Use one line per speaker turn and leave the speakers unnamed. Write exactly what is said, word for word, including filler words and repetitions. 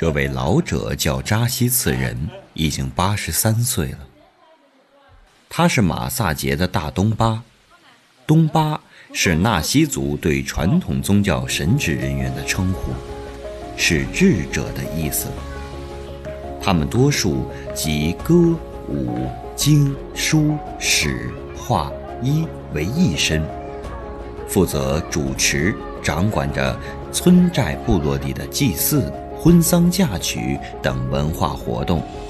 这位老者叫扎西次人，已经八十三岁了。他是马萨杰的大东巴，东巴是纳西族对传统宗教神职人员的称呼，是智者的意思。他们多数集歌、舞、经、书、史、画、医为一身，负责主持掌管着村寨部落里的祭祀、婚丧嫁娶等文化活动。